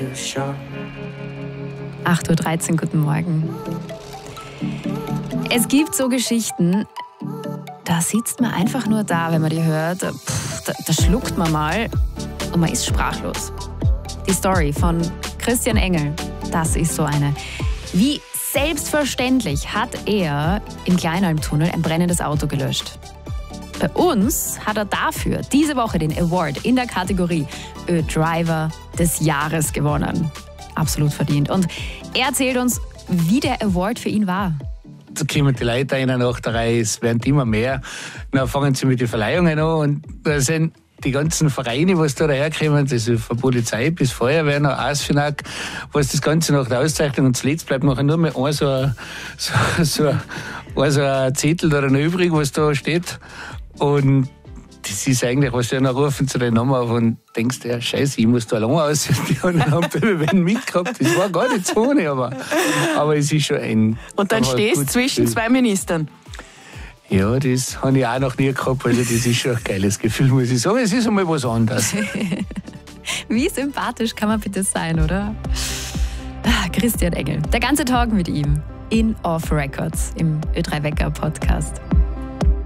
8:13 Uhr, guten Morgen. Es gibt so Geschichten, da sitzt man einfach nur da, wenn man die hört. Da schluckt man mal und man ist sprachlos. Die Story von Christian Engel, das ist so eine. Wie selbstverständlich hat er im Kleinalmtunnel ein brennendes Auto gelöscht. Bei uns hat er dafür diese Woche den Award in der Kategorie Ö-Driver des Jahres gewonnen. Absolut verdient. Und er erzählt uns, wie der Award für ihn war. Da kommen die Leute einer nach der Reihe, es werden immer mehr. Dann fangen sie mit den Verleihungen an und da sind die ganzen Vereine, was da daherkommen, also von Polizei bis Feuerwehr, noch ASFINAG, was das Ganze nach der Auszeichnung und zuletzt bleibt nachher nur mehr so ein Zettel da noch übrig, was da steht. Und das ist eigentlich, was du dann rufen zu den Namen auf und denkst, ja, scheiße, ich muss da lange aussehen. Die anderen werden mitgehabt. Das war gar nicht so ohne, aber es ist schon ein. Und dann stehst du zwischen zwei Ministern. Ja, das habe ich auch noch nie gehabt. Also das ist schon ein geiles Gefühl, muss ich sagen. Es ist einmal was anderes. Wie sympathisch kann man bitte sein, oder? Christian Engel. Der ganze Tag mit ihm in Off Records im Ö3 Wecker Podcast.